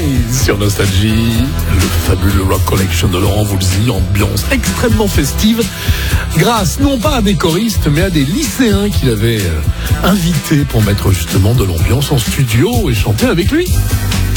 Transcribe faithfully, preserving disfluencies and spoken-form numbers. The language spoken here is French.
Eyes sur Nostalgie. Le fabuleux Rock Collection de Laurent Voulzy, ambiance extrêmement festive, grâce non pas à des choristes, mais à des lycéens qu'il avait invités pour mettre justement de l'ambiance en studio et chanter avec lui.